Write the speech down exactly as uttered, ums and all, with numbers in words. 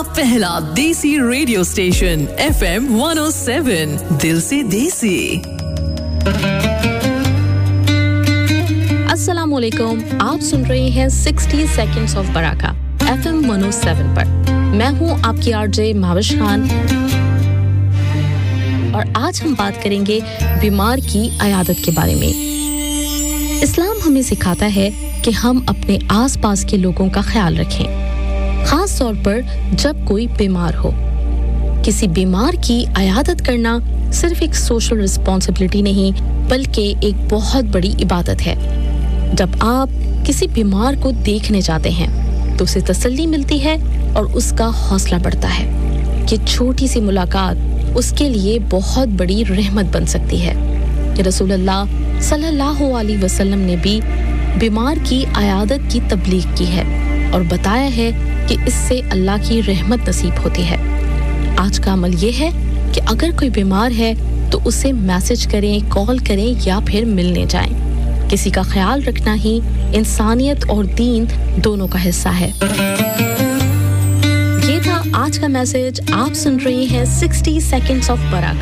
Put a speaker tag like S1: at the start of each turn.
S1: पहला देसी radio station F M one oh seven दिल से देसी।
S2: अस्सलाम वालेकुम, आप सुन रहे हैं sixty seconds of Baraka F M one oh seven पर। मैं हूं आपकी आरजे माविश खान और आज हम बात करेंगे बीमार की अयादत के बारे में। इस्लाम हमें सिखाता है कि हम अपने आसपास के लोगों का ख्याल रखें, खास तौर पर जब कोई बीमार हो। किसी बीमार की अयादत करना सिर्फ एक सोशल रिस्पांसिबिलिटी नहीं, बल्कि एक बहुत बड़ी इबादत है। जब आप किसी बीमार को देखने जाते हैं तो उसे तसल्ली मिलती है और उसका हौसला बढ़ता है कि छोटी सी मुलाकात उसके लिए बहुत बड़ी रहमत बन सकती है। रसूलुल्लाह सल्लल्लाहु अलैहि वसल्लम ने भी बीमार की अयादत की तबलीग की है और बताया है कि इससे अल्लाह की रहमत नसीब होती है। आज का अमल ये है कि अगर कोई बीमार है तो उसे मैसेज करें, कॉल करें या फिर मिलने जाएं। किसी का ख्याल रखना ही इंसानियत और दीन दोनों का हिस्सा है। ये था आज का मैसेज। आप सुन रहे हैं sixty seconds of Baraka